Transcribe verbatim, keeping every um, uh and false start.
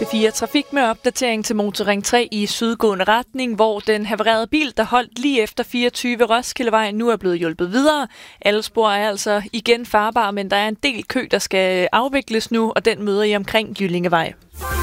P fire Trafik med opdatering til Motorring tre i sydgående retning, hvor den havererede bil, der holdt lige efter fireogtyve Roskildevej, nu er blevet hjulpet videre. Alle spor er altså igen farbare, men der er en del kø, der skal afvikles nu, og den møder I omkring Jyllingevej.